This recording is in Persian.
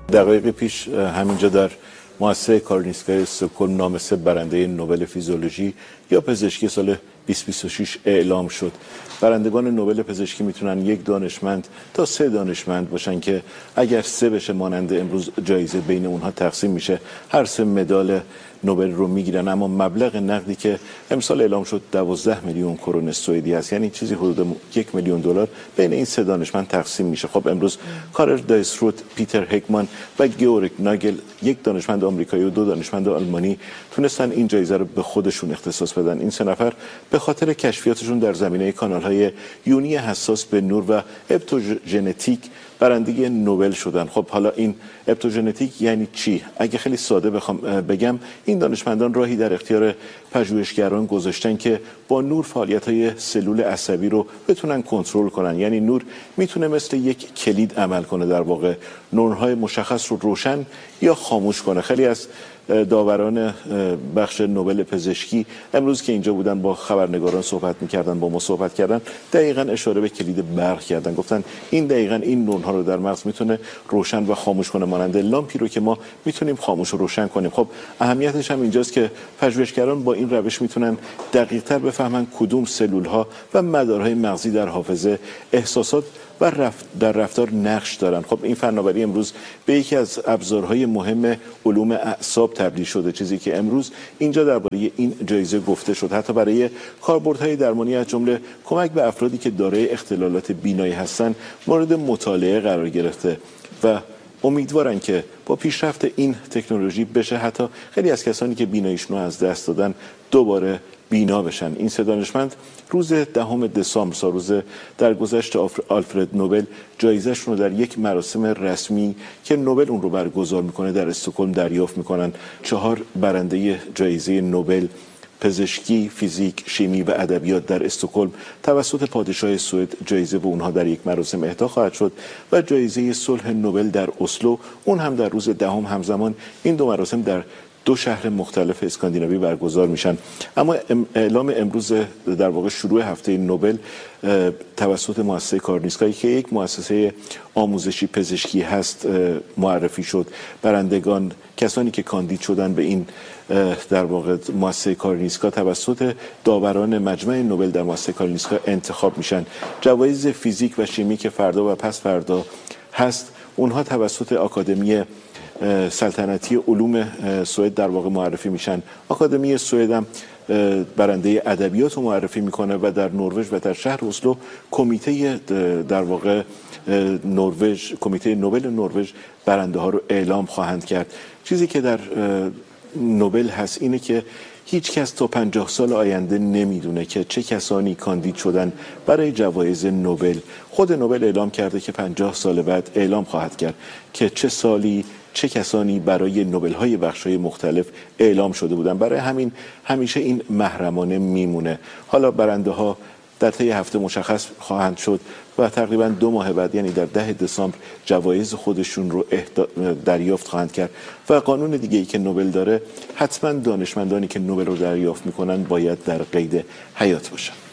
دقایق پیش همینجا در مؤسسه کارولینسکای استکهلم نام 3 برنده نوبل فیزیولوژی یا پزشکی سال 2026 اعلام شد. برندگان نوبل پزشکی میتونن 1 دانشمند تا 3 دانشمند باشن که اگر 3 بشه مانند امروز جایزه بین اونها تقسیم میشه، هر 3 مدال نوبل رو میگیرن. اما مبلغ نقدی که امسال اعلام شد 12 میلیون کرون سوئدی است، یعنی چیزی حدود 1 میلیون دلار بین این 3 دانشمند تقسیم میشه. خب امروز کارل دایسروت، پیتر هگمان و گئورگ ناگل، 1 دانشمند آمریکایی و 2 دانشمند آلمانی، تونستن این جایزه رو به خودشون اختصاص بدن. این 3 نفر به خاطر کشفیاتشون در زمینه کانال‌های یونی حساس به نور و اپتوژنتیک برنده نوبل شدن. خب حالا این اپتوژنتیک یعنی چی؟ اگه خیلی ساده بخوام بگم، این دانشمندان راهی در اختیار پژوهشگران گذاشتن که با نور فعالیت‌های سلول عصبی رو بتونن کنترل کنن. یعنی نور میتونه مثل یک کلید عمل کنه، در واقع نورهای مشخص رو روشن یا خاموش کنه. خیلی از داوران بخش نوبل پزشکی امروز که اینجا بودن با خبرنگاران صحبت می‌کردن، با ما صحبت کردن، دقیقاً اشاره به کلید برق کردن. گفتن این دقیقاً این نورها رو در مغز میتونه روشن و خاموش کنه، مانند لامپی رو که ما میتونیم خاموش و روشن کنیم. خب اهمیتش هم اینجاست که پژوهشگران با این روش میتونن دقیق‌تر بفهمن کدوم سلول‌ها و مدارهای مغزی در حافظه، احساسات و در رفتار نقش دارن. خب این فناوری امروز به یکی از ابزارهای مهم علوم اعصاب تبدیل شده، چیزی که امروز اینجا درباره این جایزه گفته شد. حتی برای کاربردهای درمانی از جمله کمک به افرادی که دارای اختلالات بینایی هستند مورد مطالعه قرار گرفته و امیدوارن که با پیشرفت این تکنولوژی بشه حتی خیلی از کسانی که بیناییشون رو از دست دادن دوباره بینا بشن. این 3 دانشمند روز 10 دسامبر، روز درگذشت آلفرد نوبل، جایزه‌شون رو در یک مراسم رسمی که نوبل اون رو برگزار میکنه در استکهلم دریافت میکنن. 4 برنده جایزه نوبل پزشکی، فیزیک، شیمی و ادبیات در استکهلم توسط پادشاه سوئد جایزه به اونها در یک مراسم اهدا خواهد شد و جایزه صلح نوبل در اسلو، اون هم در روز 10 همزمان. این 2 مراسم در 2 شهر مختلف اسکاندیناوی برگزار میشن. اما اعلام امروز در واقع شروع هفته نوبل توسط مؤسسه کارولینسکای که یک مؤسسه آموزشی پزشکی هست معرفی شد. برندگان، کسانی که کاندید شدن به این در واقع مؤسسه کارولینسکا توسط داوران مجمع نوبل در مؤسسه کارولینسکا انتخاب میشن. جوایز فیزیک و شیمی که فردا و پس فردا هست، اونها توسط آکادمی سلطنتی علوم سوئد در واقع معرفی میشن. آکادمی سوئد هم برنده ادبیات رو معرفی میکنه و در نروژ و در شهر اسلو کمیته در واقع کمیته نوبل نروژ برنده ها رو اعلام خواهند کرد. چیزی که در نوبل هست اینه که هیچ کس تا 50 سال آینده نمیدونه که چه کسانی کاندید شدن برای جوایز نوبل. خود نوبل اعلام کرده که 50 سال بعد اعلام خواهد کرد که چه سالی چه کسانی برای نوبل های بخش های مختلف اعلام شده بودن. برای همین همیشه این محرمانه میمونه. حالا برنده ها در طی هفته مشخص خواهند شد و تقریبا 2 ماه بعد، یعنی در 10 دسامبر، جوایز خودشون رو دریافت خواهند کرد. و قانون دیگه ای که نوبل داره، حتما دانشمندانی که نوبل رو دریافت میکنن باید در قید حیات باشن.